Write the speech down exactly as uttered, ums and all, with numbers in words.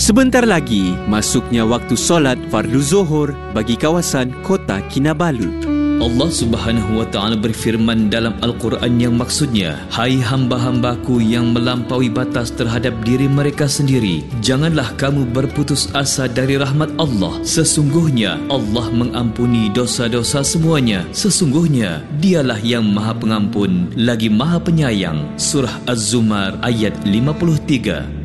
Sebentar lagi, masuknya waktu solat fardu zuhur bagi kawasan Kota Kinabalu. Allah Subhanahu wa taala berfirman dalam Al-Quran yang maksudnya, hai hamba-hambaku yang melampaui batas terhadap diri mereka sendiri, janganlah kamu berputus asa dari rahmat Allah. Sesungguhnya Allah mengampuni dosa-dosa semuanya. Sesungguhnya Dialah yang Maha Pengampun lagi Maha Penyayang. Surah Az-Zumar ayat lima puluh tiga.